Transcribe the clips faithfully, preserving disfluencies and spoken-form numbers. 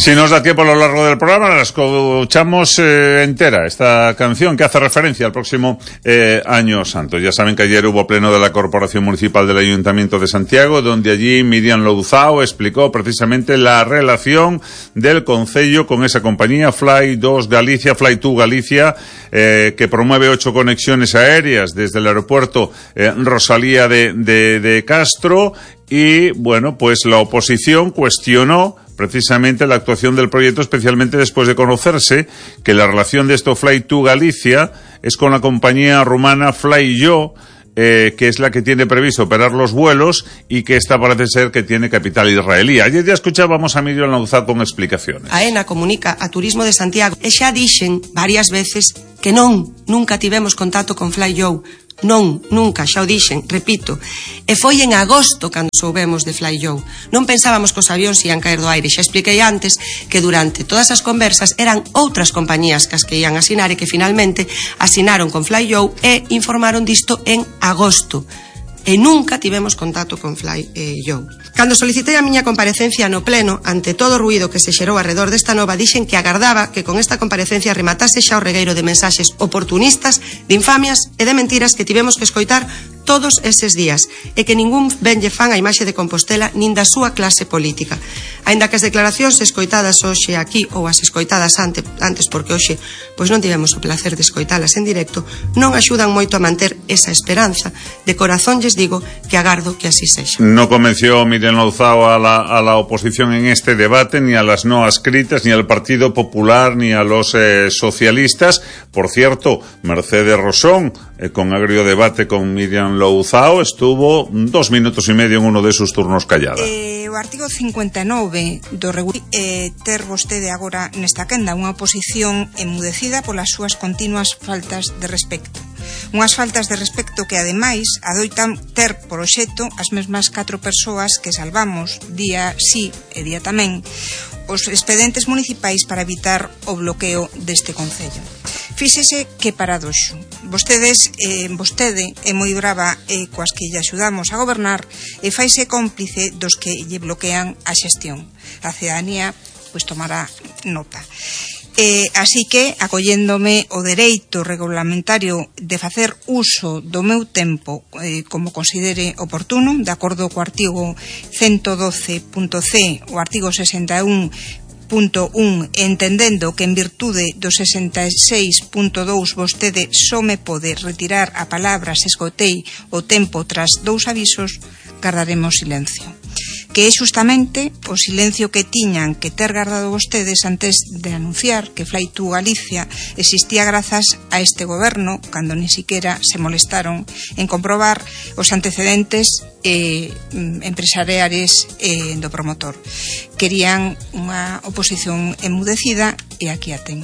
Si nos da tiempo a lo largo del programa, la escuchamos eh, entera, esta canción que hace referencia al próximo eh, Año Santo. Ya saben que ayer hubo pleno de la Corporación Municipal del Ayuntamiento de Santiago, donde allí Miriam Louzao explicó precisamente la relación del concello con esa compañía Fly dos Galicia, Fly dos Galicia, eh, que promueve ocho conexiones aéreas desde el aeropuerto eh, Rosalía de, de, de Castro. Y, bueno, pues la oposición cuestionó precisamente la actuación del proyecto, especialmente después de conocerse que la relación de esto Fly dos Galicia es con la compañía rumana Flyyo, eh, que es la que tiene previsto operar los vuelos y que esta parece ser que tiene capital israelí. Ayer ya escuchábamos a Miriam Louzao con explicaciones. AENA comunica a Turismo de Santiago e xa dixen varias veces que non, nunca tivemos contacto con Flyyo. Non, nunca, xa o dixen, repito. E foi en agosto cando soubemos de Flyyo. Non pensábamos que os avións ian caer do aire. Xa expliquei antes que durante todas as conversas eran outras compañías que as que ian asinar e que finalmente asinaron con Flyyo e informaron disto en agosto. E nunca tivemos contacto con Flyyo. Cando solicitei a miña comparecencia no pleno, ante todo o ruído que se xerou alrededor desta nova, dixen que agardaba que con esta comparecencia rematase xa o regueiro de mensaxes oportunistas, de infamias e de mentiras que tivemos que escoitar todos eses días, e que ningún ben lle fan a imaxe de Compostela nin da súa clase política. Aínda que as declaracións escoitadas hoxe aquí ou as escoitadas ante, antes porque hoxe pois non tivemos o placer de escoitalas en directo, non axudan moito a manter esa esperanza. De corazón lles digo que agardo que así sexa. No convenció Miriam Louzao a la, a la oposición en este debate, ni a las no adscritas, ni al Partido Popular, ni a los eh, socialistas. Por cierto, Mercedes Rosón, eh, con agrio debate con Miriam Louzao, estuvo dos minutos y medio en uno de sus turnos callada. Eh, o artigo cincuenta e nove do regulamento eh, ter vostede agora nesta quenda unha oposición enmudecida polas súas continuas faltas de respecto. Unhas faltas de respecto que, ademais, adoitan ter por obxecto as mesmas catro persoas que salvamos día sí e día tamén os expedientes municipais para evitar o bloqueo deste concello. Fíxese que paradoxo. Vostedes, eh, vostede é moi brava eh, coas que lle axudamos a gobernar e faise cómplice dos que lle bloquean a xestión. A cidadanía pois tomará nota. Eh, así que, acolléndome o dereito regulamentario de facer uso do meu tempo eh, como considere oportuno, de acordo co artigo ciento doce punto c, o artigo sesenta e un punto un, entendendo que en virtude do sesenta e seis punto dous vostede só me pode retirar a palabra se esgotei o tempo tras dous avisos, gardaremos silencio. Que é justamente o silencio que tiñan que ter guardado vostedes antes de anunciar que Fly dos Galicia existía grazas a este goberno, cando ni siquiera se molestaron en comprobar os antecedentes eh, empresariales eh, do promotor. Querían unha oposición enmudecida e aquí a ten.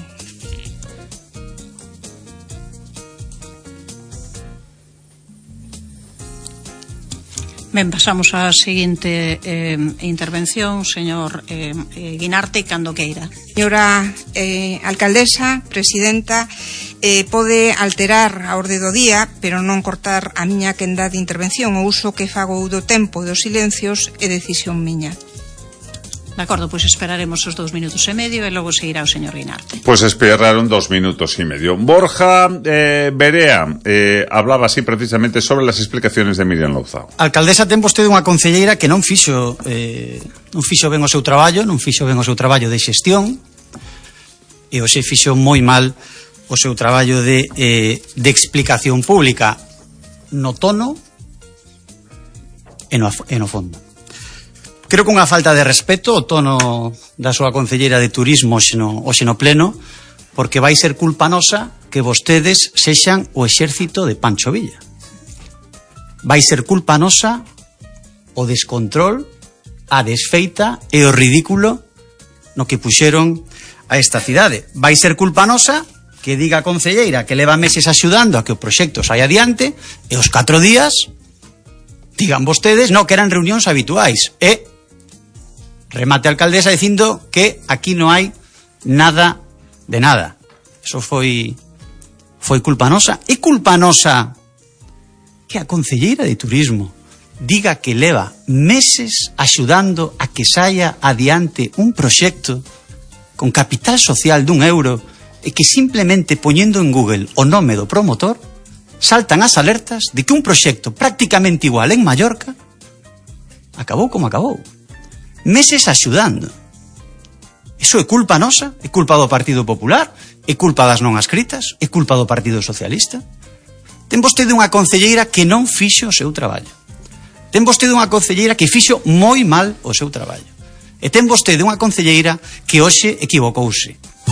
Ben, pasamos á seguinte eh, intervención, señor eh, eh, Guinarte, cando queira. Señora eh, alcaldesa, presidenta, eh, pode alterar a orde do día, pero non cortar a miña quenda de intervención. O uso que fago do tempo dos silencios é decisión miña. De acordo, pois esperaremos os dous minutos e medio e logo seguirá o señor Guinarte. Pues esperaron dos minutos y medio. Borja eh, Berea eh, hablaba así precisamente sobre las explicaciones de Miriam Louzao. Alcaldesa, ten vostede unha concelleira que non fixo eh, non fixo ben o seu traballo, non fixo ben o seu traballo de xestión e hoxe fixo moi mal o seu traballo de, eh, de explicación pública no tono e no, e no fondo. Creo que unha falta de respeto o tono da súa concelleira de turismo hoxe no, hoxe no pleno, porque vai ser culpa nosa que vostedes sexan o exército de Pancho Villa. Vai ser culpa nosa o descontrol, a desfeita e o ridículo no que puxeron a esta cidade. Vai ser culpa nosa que diga a concelleira que leva meses axudando a que o proxecto saia adiante e os catro días digan vostedes no que eran reunións habituais e remate a alcaldesa dicindo que aquí non hai nada de nada. Eso foi foi culpa nosa. E culpa nosa que a concelleira de turismo diga que leva meses axudando a que saia adiante un proxecto con capital social dun euro e que simplemente poñendo en Google o nome do promotor saltan as alertas de que un proxecto prácticamente igual en Mallorca acabou como acabou. Meses axudando. Iso é culpa nosa? É culpa do Partido Popular? É culpa das non adscritas? É culpa do Partido Socialista? Ten vostede unha concelleira que non fixo o seu traballo. Ten vostede unha concelleira que fixo moi mal o seu traballo. E ten vostede unha concelleira que hoxe equivocouse.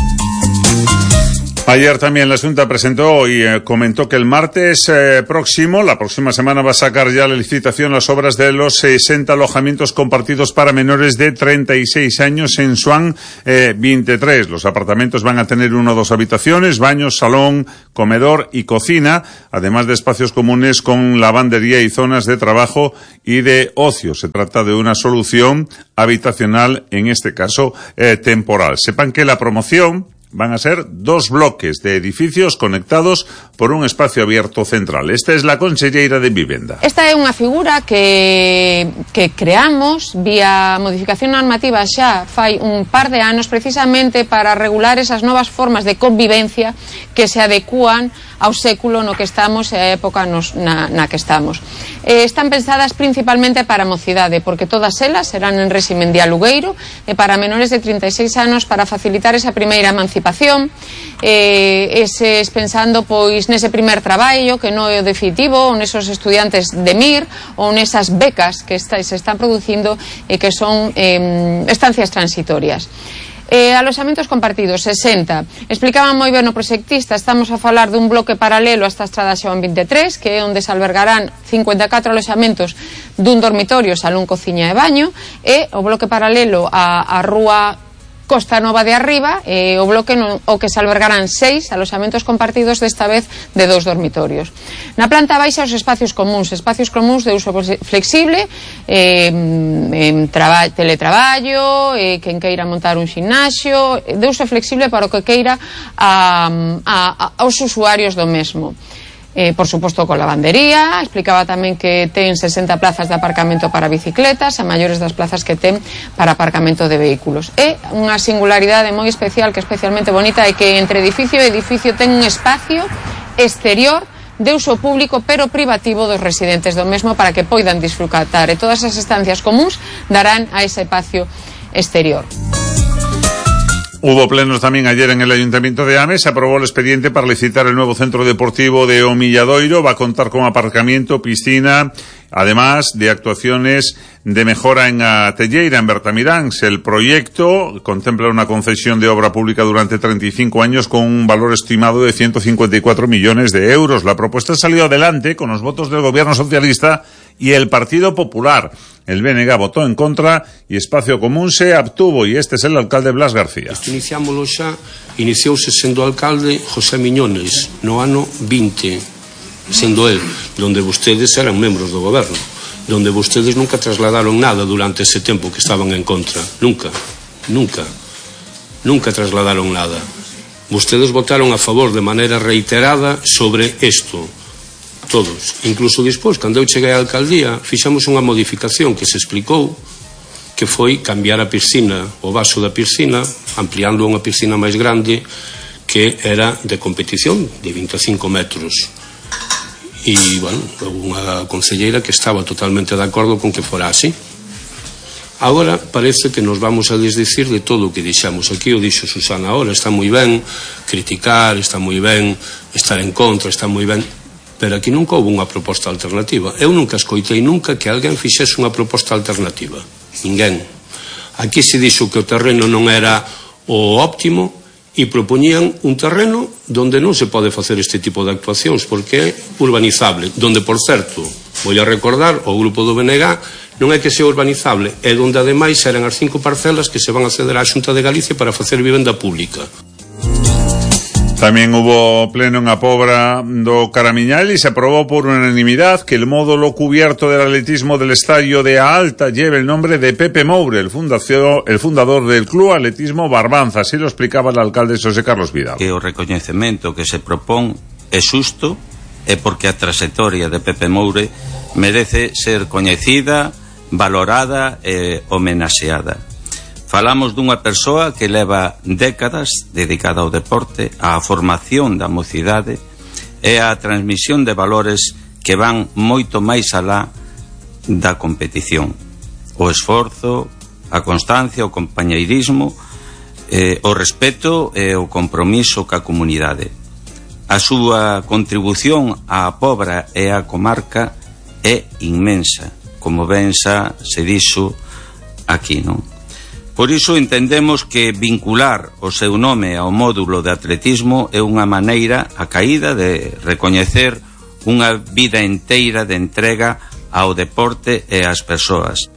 Ayer también la Junta presentó y eh, comentó que el martes eh, próximo, la próxima semana, va a sacar ya la licitación las obras de los sesenta alojamientos compartidos para menores de treinta y seis años en Swan eh, veintitrés. Los apartamentos van a tener una o dos habitaciones, baños, salón, comedor y cocina, además de espacios comunes con lavandería y zonas de trabajo y de ocio. Se trata de una solución habitacional, en este caso eh, temporal. Sepan que la promoción van a ser dos bloques de edificios conectados por un espacio abierto central. Esta es la conselleira de Vivenda. Esta é unha figura que, que creamos vía modificación normativa xa fai un par de anos precisamente para regular esas novas formas de convivencia que se adecúan ao século no que estamos e a época nos, na, na que estamos. Eh, están pensadas principalmente para a mocidade, porque todas elas serán en régimen de alugueiro e para menores de treinta e seis anos para facilitar esa primeira emancipación, eh, eses pensando pois nese primer traballo que non é o definitivo, ou nesos estudiantes de M I R ou nesas becas que está, se están producindo e que son eh, estancias transitorias. Eh, aloxamentos compartidos, sesenta. Explicaban moi ben o proxectista, estamos a falar dun bloque paralelo a esta estrada Xoán veintitrés, que é onde se albergarán cincuenta e catro aloxamentos dun dormitorio, salón, cociña e baño, e o bloque paralelo a, a rúa Costa Nova de Arriba, eh, o bloque no, o que se albergarán seis aloxamentos compartidos, desta vez de dos dormitorios. Na planta baixa os espacios comuns, espacios comuns de uso flexible, eh, en traba, teletraballo, eh, quen queira montar un ximnasio, de uso flexible para o que queira a, a, a, aos usuarios do mesmo. Eh, por suposto con lavandería. Explicaba tamén que ten sesenta plazas de aparcamento para bicicletas, a maiores das plazas que ten para aparcamento de vehículos. E unha singularidade moi especial, que é especialmente bonita, é que entre edificio e edificio ten un espacio exterior de uso público pero privativo dos residentes do mesmo para que poidan disfrutar, e todas as estancias comuns darán a ese espacio exterior. Hubo plenos también ayer en el Ayuntamiento de Ames. Se aprobó el expediente para licitar el nuevo centro deportivo de Omilladoiro. Va a contar con aparcamiento, piscina, además de actuaciones de mejora en Atelleira, en Bertamiráns. El proyecto contempla una concesión de obra pública durante treinta y cinco años con un valor estimado de ciento cincuenta y cuatro millones de euros. La propuesta salió adelante con los votos del Gobierno Socialista y el Partido Popular. El B N G votó en contra y Espacio Común se abstuvo, y este es el alcalde Blas García. Isto iniciámoslo xa, iniciouse sendo alcalde José Miñones no ano vinte, sendo el, donde vostedes eran membros do goberno, donde vostedes nunca trasladaron nada durante ese tempo que estaban en contra, nunca, nunca, nunca trasladaron nada. Vostedes votaron a favor de maneira reiterada sobre isto, todos, incluso despois, cando eu cheguei á alcaldía, fixamos unha modificación que se explicou, que foi cambiar a piscina, o vaso da piscina, ampliando unha piscina máis grande que era de competición, de vinte e cinco metros. E, bueno, unha concelleira que estaba totalmente de acordo con que fora así. Agora parece que nos vamos a desdicir de todo o que deixamos aquí. O dixo Susana ahora, está moi ben criticar, está moi ben estar en contra, está moi ben, pero aquí nunca houve unha proposta alternativa. Eu nunca escoitei nunca que alguén fixese unha proposta alternativa. Ninguén. Aquí se dixo que o terreno non era o óptimo e propoñían un terreno donde non se pode facer este tipo de actuacións porque é urbanizable, donde, por certo, vou a recordar, o grupo do B N G non é que sea urbanizable, é donde ademais eran as cinco parcelas que se van a ceder á Xunta de Galicia para facer vivenda pública. También hubo pleno en a Pobra do Caramiñal y se aprobó por unanimidad que el módulo cubierto del atletismo del estadio de A Alta lleve el nombre de Pepe Moure, el, fundación, el fundador del Club Atletismo Barbanza. Así lo explicaba el alcalde José Carlos Vidal. Que o recoñecemento que se propón é xusto, é porque a trayectoria de Pepe Moure merece ser coñecida, valorada e homenaxeada. Falamos dunha persoa que leva décadas dedicada ao deporte, á formación da mocidade e á transmisión de valores que van moito máis alá da competición. O esforzo, a constancia, o compañeirismo, eh, o respeto e o compromiso ca comunidade. A súa contribución á Pobra e á comarca é inmensa, como ben xa se dixo aquí, non? Por iso entendemos que vincular o seu nome ao módulo de atletismo é unha maneira acaída de recoñecer unha vida enteira de entrega ao deporte e ás persoas.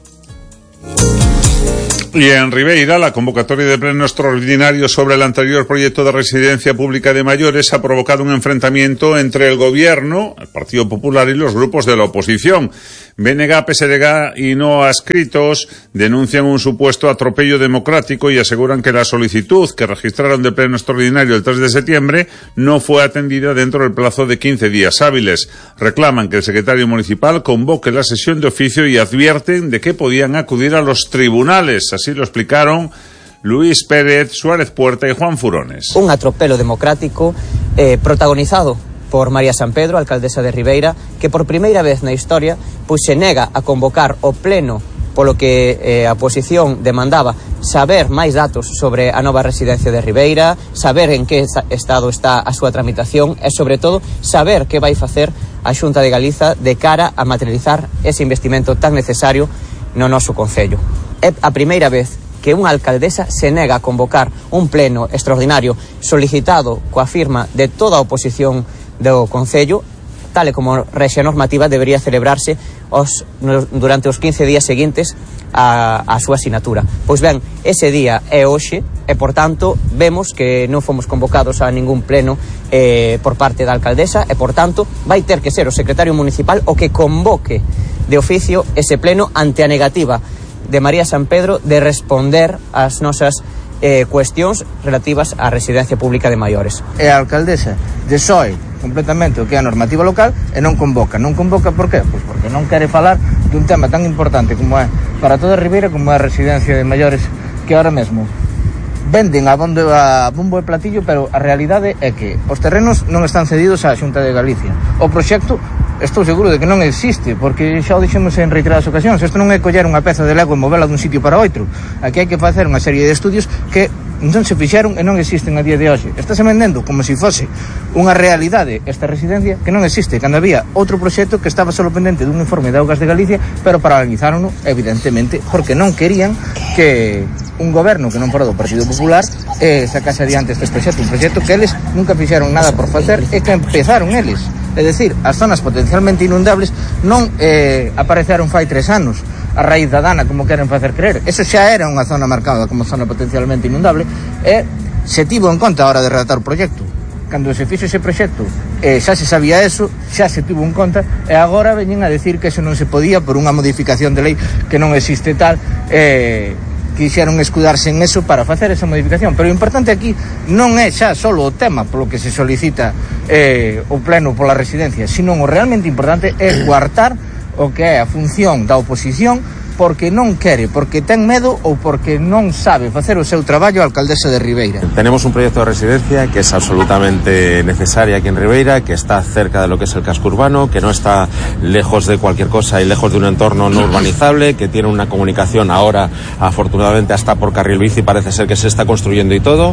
Y en Ribeira, la convocatoria de pleno extraordinario sobre el anterior proyecto de residencia pública de mayores ha provocado un enfrentamiento entre el gobierno, el Partido Popular y los grupos de la oposición. B N G, P S D G y no adscritos denuncian un supuesto atropello democrático y aseguran que la solicitud que registraron de pleno extraordinario el tres de septiembre no fue atendida dentro del plazo de quince días hábiles. Reclaman que el secretario municipal convoque la sesión de oficio y advierten de que podían acudir a los tribunales. Así lo explicaron Luis Pérez, Suárez Puerta y Juan Furones. Un atropelo democrático eh, protagonizado por María Sampedro, alcaldesa de Ribeira, que por primeira vez na historia pois se nega a convocar o pleno polo que eh, a oposición demandaba saber máis datos sobre a nova residencia de Ribeira, saber en que estado está a súa tramitación e, sobre todo, saber que vai facer a Xunta de Galiza de cara a materializar ese investimento tan necesario no noso concello. É a primeira vez que unha alcaldesa se nega a convocar un pleno extraordinario solicitado coa firma de toda a oposición do concello, tal e como rexe normativa debería celebrarse os, durante os quince días seguintes a, a súa asignatura. Pois ben, ese día é hoxe e, por tanto, vemos que non fomos convocados a ningún pleno eh, por parte da alcaldesa e, por tanto, vai ter que ser o secretario municipal o que convoque de oficio ese pleno ante a negativa de María Sampedro de responder ás nosas eh, cuestións relativas á residencia pública de maiores. E a alcaldesa desoe completamente o que é a normativa local e non convoca. Non convoca por qué? Pois porque non quere falar dun tema tan importante como é para toda Ribeira como é a residencia de maiores, que ahora mesmo venden a bombo, a bombo e platillo, pero a realidade é que os terrenos non están cedidos á Xunta de Galicia. O proxecto estou seguro de que non existe, porque xa o dixemos en reiteradas ocasións, isto non é coller unha peza de Lego e movela dun sitio para outro. Aquí hai que facer unha serie de estudios que non se fixeron e non existen a día de hoxe. Estáse vendendo como se fose unha realidade esta residencia que non existe, cando había outro proxecto que estaba solo pendente dun informe de Augas de Galicia, pero paralizárono, evidentemente, porque non querían que un goberno que non fora do Partido Popular eh, sacase adiante este proxecto, un proxecto que eles nunca fixeron nada por facer e que empezaron eles. É dicir, as zonas potencialmente inundables non eh, apareceron fai tres anos a raíz da Dana, como queren facer creer. Eso xa era unha zona marcada como zona potencialmente inundable e se tivo en conta a hora de redactar o proxecto. Cando se fixo ese proxecto eh, xa se sabía eso, xa se tivo en conta e agora veñen a decir que eso non se podía por unha modificación de lei que non existe tal, eh, quixeron escudarse en eso para facer esa modificación. Pero o importante aquí non é xa só o tema polo que se solicita eh, o pleno pola residencia, sino o realmente importante é coartar o que é a función da oposición porque non quere, porque ten medo ou porque non sabe facer o seu traballo a alcaldesa de Ribeira. Tenemos un proyecto de residencia que es absolutamente necesaria aquí en Ribeira, que está cerca de lo que es el casco urbano, que no está lejos de cualquier cosa y lejos de un entorno no urbanizable, que tiene una comunicación ahora, afortunadamente, hasta por carril bici, parece ser que se está construyendo y todo,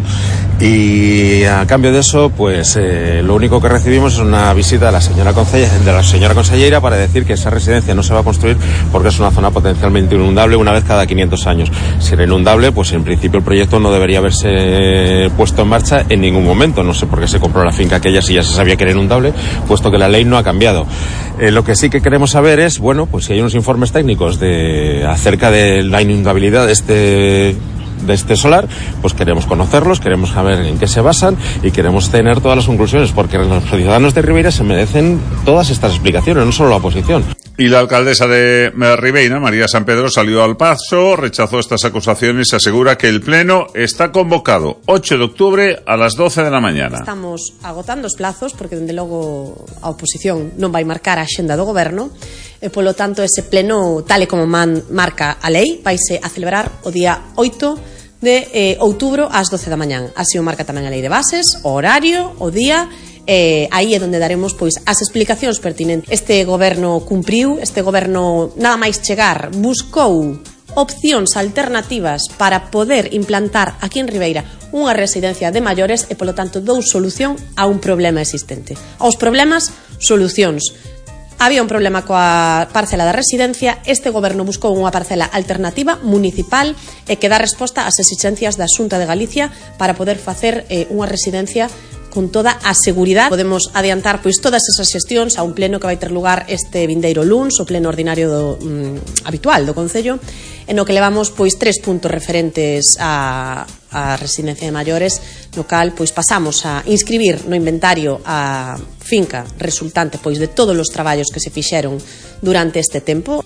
y a cambio de eso, pues eh, lo único que recibimos es una visita de la señora consellera, de la señora consellera para decir que esa residencia no se va a construir porque es una zona potencialmente inundable una vez cada quinientos años. Si era inundable, pues en principio el proyecto no debería haberse puesto en marcha en ningún momento. No sé por qué se compró la finca aquella si ya se sabía que era inundable, puesto que la ley no ha cambiado. Eh, lo que sí que queremos saber es, bueno, pues si hay unos informes técnicos de acerca de la inundabilidad de este de este solar, pues queremos conocerlos, queremos saber en qué se basan y queremos tener todas las conclusiones, porque los ciudadanos de Ribeira se merecen todas estas explicaciones, no solo la oposición. Y la alcaldesa de Ribeira, María Sampedro, salió al paso, rechazó estas acusaciones y asegura que el pleno está convocado ocho de octubre a las doce de la mañana. Estamos agotando os plazos porque, dende logo, a oposición non vai marcar a axenda do goberno. e polo tanto ese pleno, tal e como man, marca a lei, vaise a celebrar o día oito de eh, outubro ás doce da mañán. Así o marca tamén a lei de bases, o horario, o día. Eh, aí é onde daremos pois as explicacións pertinentes. Este goberno cumpriu, este goberno nada máis chegar buscou opcións alternativas para poder implantar aquí en Ribeira unha residencia de maiores e polo tanto dou solución a un problema existente. Aos problemas, solucións. Había un problema coa parcela da residencia, este goberno buscou unha parcela alternativa municipal e que dá resposta ás exixencias da Xunta de Galicia para poder facer eh, unha residencia con toda a seguridade. Podemos adiantar pois todas esas xestións a un pleno que vai ter lugar este vindeiro luns, o pleno ordinario do, mm, habitual do Concello, en o que levamos pois tres puntos referentes a, a residencia de maiores, no cal pois pasamos a inscribir no inventario a finca resultante pois de todos os traballos que se fixeron durante este tempo.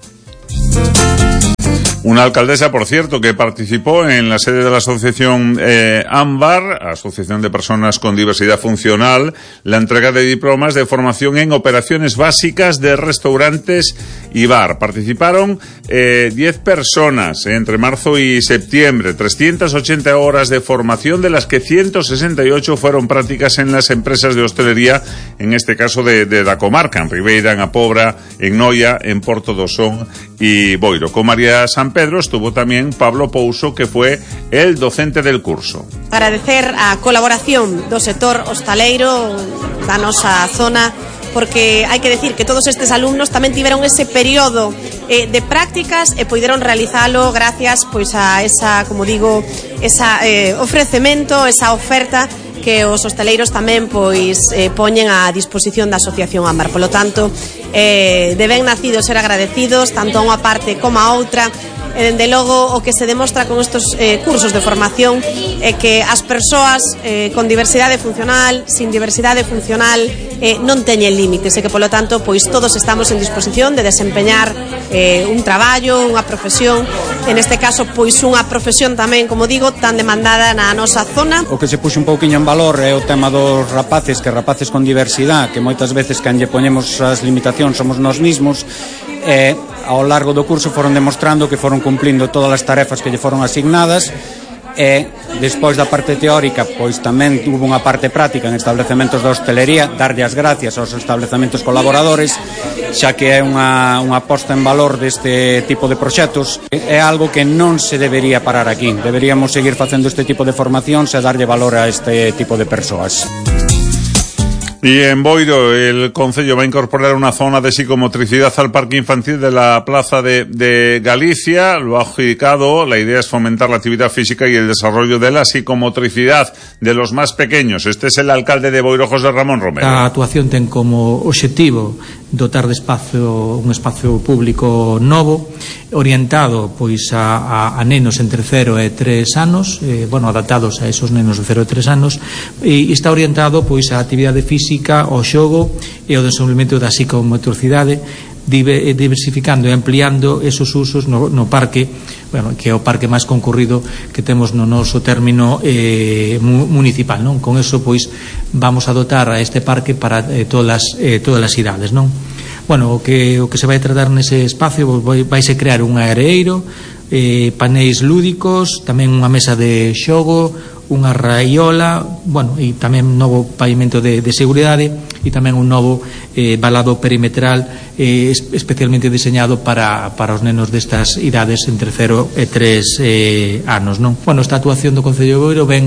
Una alcaldesa, por cierto, que participó en la sede de la asociación eh, AMBAR, Asociación de Personas con Diversidad Funcional, la entrega de diplomas de formación en operaciones básicas de restaurantes y bar. Participaron eh, diez personas eh, entre marzo y septiembre, trescientas ochenta horas de formación, de las que ciento sesenta y ocho fueron prácticas en las empresas de hostelería, en este caso de, de la comarca, en Ribeira, en Apobra, en Noia, en Porto do Son y Boiro. Con María San Pedro estuvo también Pablo Pouso, que fue el docente del curso. Agradecer a colaboración do sector hostaleiro da nosa zona, porque hai que decir que todos estes alumnos tamén tiveron ese período eh, de prácticas e poideron realizalo gracias pois a esa, como digo, esa eh, ofrecemento, esa oferta que os hosteleiros tamén pois eh, poñen a disposición da Asociación AMBAR. Polo tanto, eh, deben nacidos ser agradecidos tanto a unha parte como a outra. E, dende logo, o que se demostra con estos eh, cursos de formación é que as persoas eh, con diversidade funcional, sin diversidade funcional, eh, non teñen límites e que, polo tanto, pois todos estamos en disposición de desempeñar eh, un traballo, unha profesión, en este caso, pois unha profesión tamén, como digo, tan demandada na nosa zona. O que se puxe un pouquiño en valor é o tema dos rapaces, que rapaces con diversidade, que moitas veces que lle poñemos as limitacións somos nós mismos, e ao largo do curso foron demostrando que foron cumplindo todas as tarefas que lle foron asignadas, e despois da parte teórica pois tamén hubo unha parte práctica en establecementos da hostelería. Darlle as gracias aos establecementos colaboradores, xa que é unha, unha posta en valor deste tipo de proxectos. É algo que non se debería parar aquí, deberíamos seguir facendo este tipo de formacións e darlle valor a este tipo de persoas. Y en Boiro, el Concello va a incorporar una zona de psicomotricidad al parque infantil de la Plaza de, de Galicia. Lo ha adjudicado. La idea es fomentar la actividad física y el desarrollo de la psicomotricidad de los más pequeños. Este es el alcalde de Boiro, José Ramón Romero. A actuación ten como obxectivo dotar de espacio, un espacio público novo, orientado pois a, a, a nenos entre cero e tres anos, eh, bueno, adaptados a esos nenos de cero e tres anos, e está orientado pois a actividade física, ao xogo e ao desenvolvemento da psicomotricidade, diversificando e ampliando esos usos no, no parque, bueno, que é o parque máis concurrido que temos no noso término eh, municipal, non? Con eso pois vamos a dotar a este parque para eh, todas, eh, todas as idades, non? Bueno, o que, o que se vai tratar nese espacio vai, vai se crear un aereiro, eh, paneis lúdicos, tamén unha mesa de xogo, unha raiola, bueno, e tamén novo pavimento de, de seguridade e tamén un novo eh, valado perimetral eh, especialmente diseñado para, para os nenos destas idades entre cero e tres eh, anos, non? Bueno, esta actuación do Concello de Boiro ven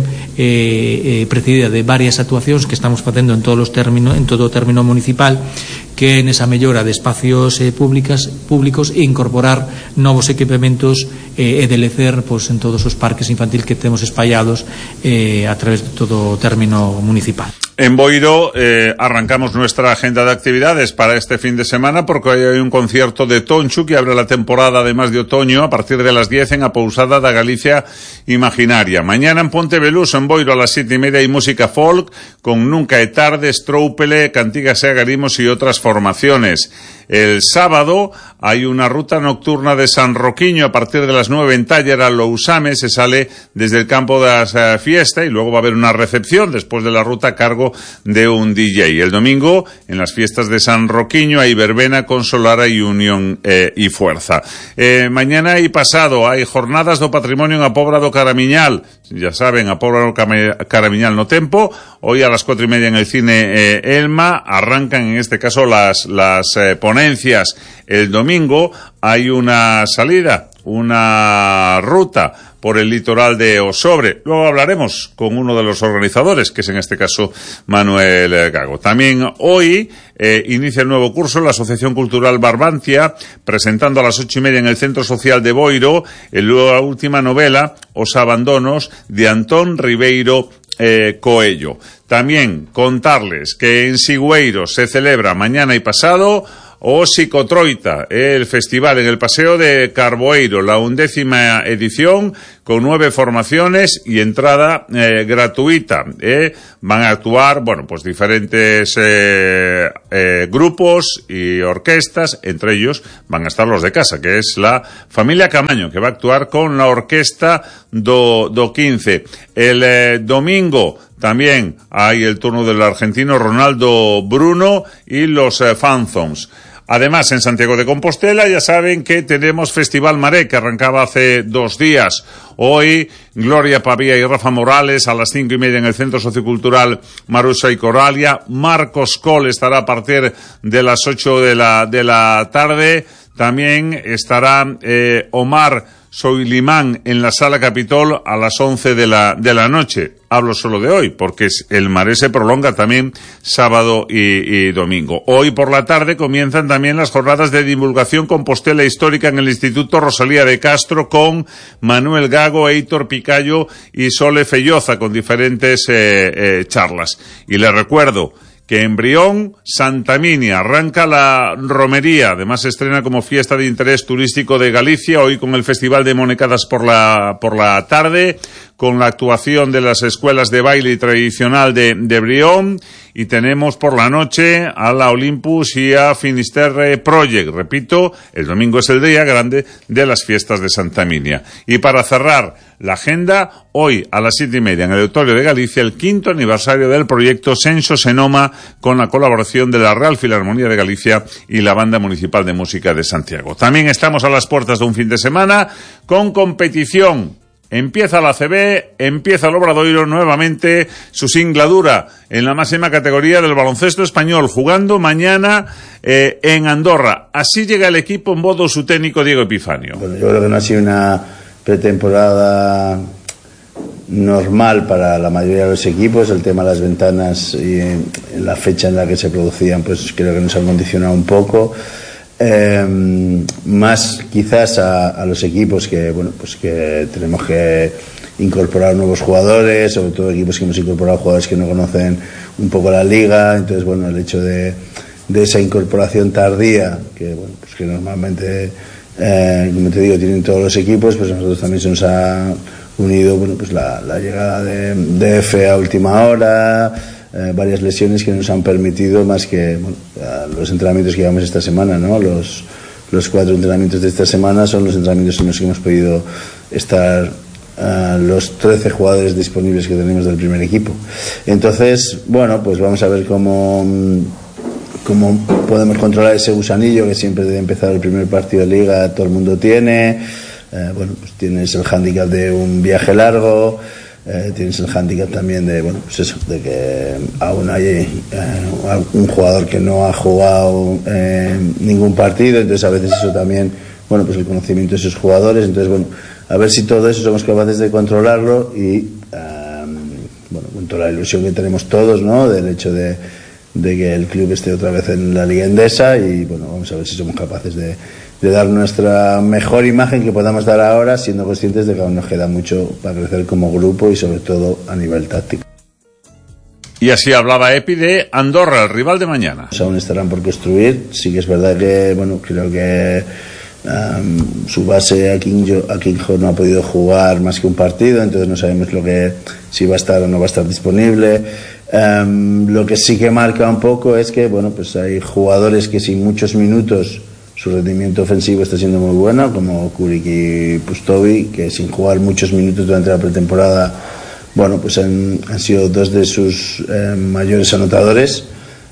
eh, eh, precedida de varias actuacións que estamos facendo en todos os términos, en todo o término municipal, que nesa mellora de espacios eh, públicas, públicos e incorporar novos equipamentos eh, e delecer pois, en todos os parques infantil que temos espallados eh, a través de todo o término municipal. En Boiro eh, arrancamos nuestra agenda de actividades para este fin de semana porque hoy hay un concierto de Tonchu que abre la temporada además de otoño a partir de las diez en a Pousada da Galicia Imaginaria. Mañana en Ponteveluso, en Boiro, a las siete y media hay música folk con Nunca é tarde, Stróupele, Cantigas e Agarimos y otras formaciones. El sábado hay una ruta nocturna de San Roquiño a partir de las nueve en Taller a Lousame. Se sale desde el campo de la fiesta y luego va a haber una recepción después de la ruta a cargo cargo de un D J. El domingo, en las fiestas de San Roquiño, hay verbena con Solara y Unión eh, y Fuerza. Eh, mañana y pasado hai jornadas do patrimonio en a Pobra do Caramiñal. Ya saben, a Pobra do Caramiñal no tempo. Hoy a las cuatro y media en el cine eh, Elma arrancan en este caso las, las eh, ponencias. El domingo hay una salida, una ruta por el litoral de Osobre. Luego hablaremos con uno de los organizadores, que es en este caso Manuel Gago. También hoy eh, inicia el nuevo curso la Asociación Cultural Barbantia, presentando a las ocho y media en el Centro Social de Boiro en la última novela, Os Abandonos, de Antón Ribeiro eh, Coello. También contarles que en Sigüeiro se celebra mañana y pasado o Psicotroita, el festival en el Paseo de Carboeiro, la undécima edición, con nueve formaciones y entrada eh, gratuita. Eh. Van a actuar, bueno, pues diferentes eh, eh, grupos y orquestas, entre ellos van a estar los de casa, que es la familia Camaño, que va a actuar con la orquesta do, do quince. El eh, domingo también hay el turno del argentino Ronaldo Bruno y los eh, Phantoms. Además, en Santiago de Compostela ya saben que tenemos Festival Maré, que arrancaba hace dos días. Hoy, Gloria Pavía y Rafa Morales a las cinco y media en el Centro Sociocultural Marusa y Coralia. Marcos Col estará a partir de las ocho de la, de la tarde. También estará eh, Omar Soilimán en la Sala Capitol a las once de la, de la noche. Hablo solo de hoy, porque el Maré se prolonga también sábado y, y domingo. Hoy por la tarde comienzan también las jornadas de divulgación Compostela Histórica en el Instituto Rosalía de Castro con Manuel Gago, Heitor Picayo y Sole Felloza, con diferentes eh, eh, charlas. Y les recuerdo que en Brión, Santa Minia, arranca la romería. Además se estrena como fiesta de interés turístico de Galicia, hoy con el Festival de Monecadas por la, por la tarde, con la actuación de las escuelas de baile tradicional de, de Brión, y tenemos por la noche a la Olympus y a Finisterre Project. Repito, el domingo es el día grande de las fiestas de Santa Minia. Y para cerrar la agenda, hoy a las siete y media en el Auditorio de Galicia, el quinto aniversario del proyecto Senso Senoma, con la colaboración de la Real Filarmonía de Galicia y la Banda Municipal de Música de Santiago. También estamos a las puertas de un fin de semana con competición. Empieza la A C B, empieza el Obradoiro nuevamente su singladura en la máxima categoría del baloncesto español, jugando mañana eh, en Andorra. Así llega el equipo en voz de su técnico Diego Epifanio. Bueno, yo creo que no ha sido una pretemporada normal para la mayoría de los equipos. El tema de las ventanas y en, en la fecha en la que se producían, pues creo que nos han condicionado un poco. Eh, más quizás a, a los equipos que bueno pues que tenemos que incorporar nuevos jugadores, sobre todo equipos que hemos incorporado jugadores que no conocen un poco la liga. Entonces bueno, el hecho de, de esa incorporación tardía que bueno pues que normalmente eh, como te digo tienen todos los equipos, pues a nosotros también se nos ha unido bueno pues la, la llegada de, de F a última hora. Eh, varias lesiones que nos han permitido más que bueno, los entrenamientos que llevamos esta semana, ¿no? Los, los cuatro entrenamientos de esta semana son los entrenamientos en los que hemos podido estar uh, los trece jugadores disponibles que tenemos del primer equipo. Entonces, bueno, pues vamos a ver cómo, cómo podemos controlar ese gusanillo que siempre debe empezar el primer partido de liga, todo el mundo tiene. Eh, bueno, pues tienes el hándicap de un viaje largo. Eh, tienes el hándicap también de bueno pues eso de que aún hay eh, un jugador que no ha jugado eh, ningún partido, entonces a veces eso también bueno pues el conocimiento de esos jugadores, entonces bueno a ver si todo eso somos capaces de controlarlo y eh, bueno con toda la ilusión que tenemos todos, ¿no? Del hecho de, de que el club esté otra vez en la Liga Endesa y bueno vamos a ver si somos capaces de de dar nuestra mejor imagen que podamos dar ahora, siendo conscientes de que aún nos queda mucho para crecer como grupo y sobre todo a nivel táctico. Y así hablaba Epi de Andorra, el rival de mañana. Aún estarán por construir. Sí que es verdad que, bueno, creo que um, su base Akinjo, Akinjo no ha podido jugar más que un partido, entonces no sabemos lo que si va a estar o no va a estar disponible. Um, lo que sí que marca un poco es que, bueno, pues hay jugadores que sin muchos minutos su rendimiento ofensivo está siendo muy bueno, como Kurik y Pustovi, que sin jugar muchos minutos durante la pretemporada bueno, pues han, han sido dos de sus eh, mayores anotadores.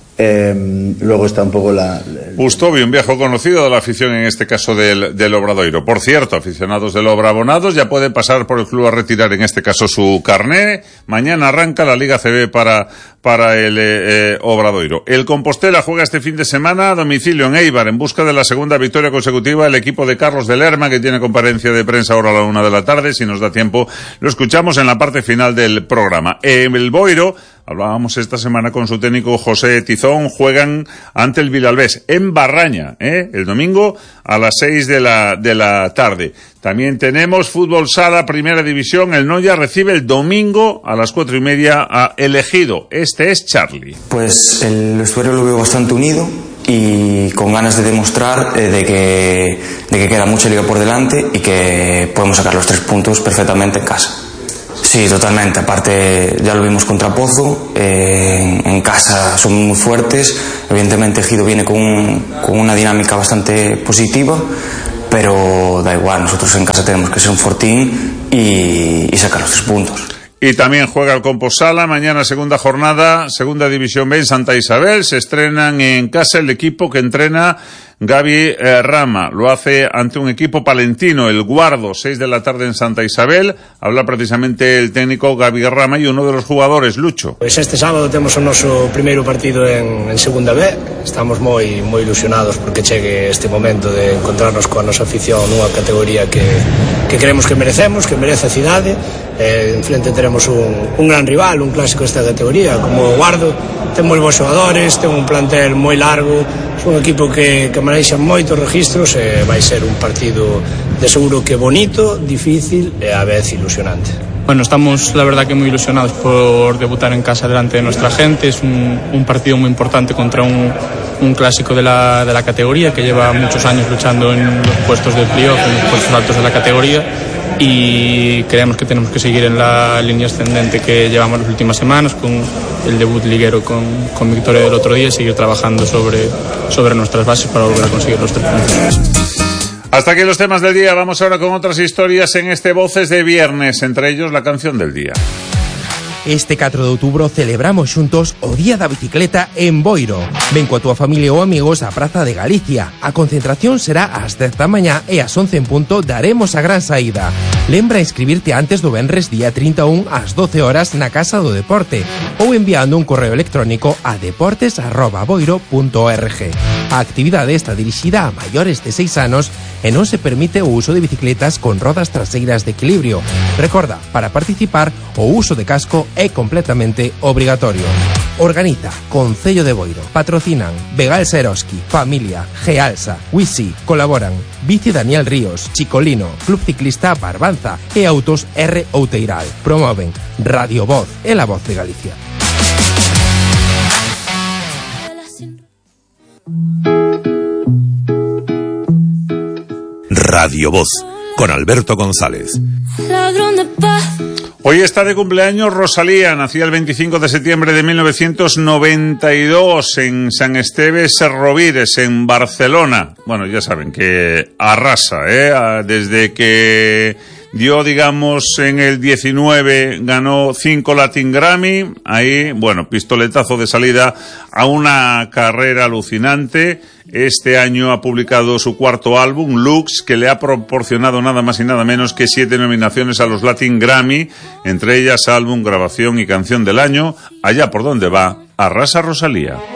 Eh, luego está un poco la... Bustovio, un viejo conocido de la afición, en este caso del, del Obradoiro. Por cierto, aficionados del Obra abonados ya pueden pasar por el club a retirar, en este caso, su carné. Mañana arranca la Liga C B para, para el eh, Obradoiro. El Compostela juega este fin de semana a domicilio en Eibar, en busca de la segunda victoria consecutiva. El equipo de Carlos de Lerma, que tiene comparecencia de prensa ahora a la una de la tarde. Si nos da tiempo, lo escuchamos en la parte final del programa. El Boiro, hablábamos esta semana con su técnico José Tizón, juegan ante el Vilalbés en Barraña, ¿eh? el domingo a las seis de la, de la tarde. También tenemos fútbol sala, primera división. El Noya recibe el domingo a las cuatro y media a El Ejido. Este es Charlie. Pues el vestuario lo veo bastante unido y con ganas de demostrar eh, de, que, de que queda mucha liga por delante y que podemos sacar los tres puntos perfectamente en casa. Sí, totalmente. Aparte, ya lo vimos contra Pozo. Eh, en casa son muy fuertes. Evidentemente, Ejido viene con, un, con una dinámica bastante positiva, pero da igual. Nosotros en casa tenemos que ser un fortín y, y sacar los tres puntos. Y también juega el Compostela mañana, segunda jornada, segunda división B en Santa Isabel. Se estrenan en casa el equipo que entrena Gaby eh, Rama. Lo hace ante un equipo palentino, el Guardo, seis de la tarde en Santa Isabel. Habla precisamente el técnico Gaby Rama y uno de los jugadores, Lucho. Pois este sábado temos o noso primeiro partido en, en segunda B. Estamos moi moi ilusionados porque chegue este momento de encontrarnos coa nosa afición nunha categoría que, que creemos que merecemos, que merece a cidade. Eh, en frente teremos un, un gran rival, un clásico desta categoría como o Guardo. Ten moi bons xogadores, ten un plantel moi largo, é un equipo que, que manexa moitos registros e vai ser un partido de seguro que bonito, difícil e a vez ilusionante. Bueno, estamos la verdad que muy ilusionados por debutar en casa delante de nuestra gente. Es un, un partido muy importante contra un, un clásico de la, de la categoría que lleva muchos años luchando en los puestos de playoff, en los puestos altos de la categoría, y creemos que tenemos que seguir en la línea ascendente que llevamos las últimas semanas con el debut liguero con, con victoria del otro día y seguir trabajando sobre, sobre nuestras bases para volver a conseguir los tres puntos. Hasta aquí los temas del día. Vamos ahora con otras historias en este Voces de Viernes, entre ellos la canción del día. Este catro de outubro celebramos xuntos o Día da Bicicleta en Boiro. Ven coa túa familia ou amigos á Praza de Galicia. A concentración será ás dez da mañá e ás once en punto daremos a gran saída. Lembra inscribirte antes do venres día trinta e un ás doce horas na Casa do Deporte ou enviando un correo electrónico a deportes arroba boiro punto org. A actividade está dirixida a maiores de seis anos e non se permite o uso de bicicletas con rodas traseiras de equilibrio. Recorda, para participar, o uso de casco é completamente obrigatorio. Organiza Concello de Boiro. Patrocinan Begal Seroski, Familia, Gealsa, Wisi. Colaboran Bici Daniel Ríos, Chicolino, Club Ciclista Barbanza e Autos R. Outeiral. Promoven Radio Voz e la Voz de Galicia. Radio Voz, con Alberto González. Ladrón de paz. Hoy está de cumpleaños Rosalía, nacida el veinticinco de septiembre de mil novecientos noventa y dos en San Esteve Serrovires, en Barcelona. Bueno, ya saben que arrasa, ¿eh? Desde que dio, digamos, en el diecinueve, ganó cinco Latin Grammy. Ahí, bueno, pistoletazo de salida a una carrera alucinante. Este año ha publicado su cuarto álbum, Lux, que le ha proporcionado nada más y nada menos que siete nominaciones a los Latin Grammy, entre ellas álbum, grabación y canción del año. Allá por donde va, arrasa Rosalía.